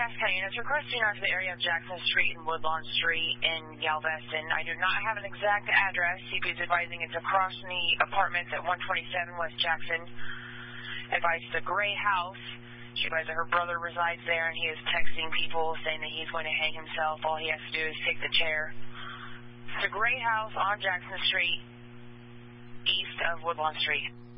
Cass County units requesting out to the area of Jackson Street and Woodlawn Street in Galveston. I do not have an exact address. CP is advising it's across from the apartments at 127 West Jackson. Advised the gray house. She advised that her brother resides there, and he is texting people saying that he's going to hang himself. All he has to do is take the chair. It's a gray house on Jackson Street, east of Woodlawn Street.